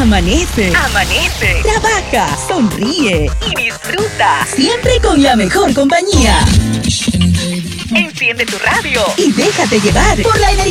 Amanece. Amanece. Trabaja, sonríe Y disfruta. siempre con la mejor compañía. Enciende tu radio. Y déjate llevar por la energía.